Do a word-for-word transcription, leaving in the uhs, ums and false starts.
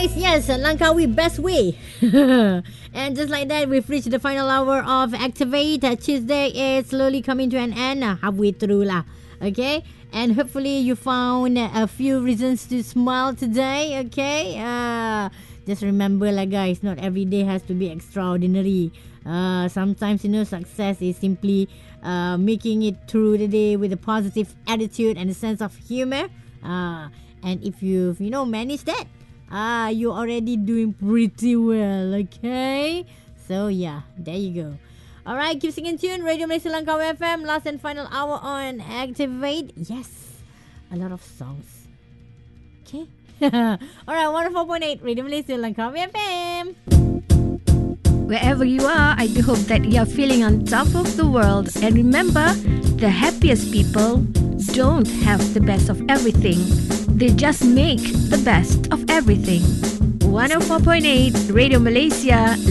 guys, yes, Langkawi best way. And just like that, we've reached the final hour of Activate. Uh, Tuesday is slowly coming to an end, uh, halfway through lah. Okay, and hopefully you found a few reasons to smile today. Okay, uh, just remember lah guys, not every day has to be extraordinary. Uh, sometimes, you know, success is simply uh, making it through the day with a positive attitude and a sense of humor. Uh, and if you've, you know, managed that, ah, you're already doing pretty well, okay? So, yeah, there you go. Alright, keep singing tune. Radio Malaysia Langkawi F M, last and final hour on Activate. Yes, a lot of songs. Okay? Alright, one oh four point eight, Radio Malaysia Langkawi F M. Wherever you are, I do hope that you're feeling on top of the world. And remember, the happiest people don't have the best of everything. They just make the best of everything. one oh four point eight Radio Malaysia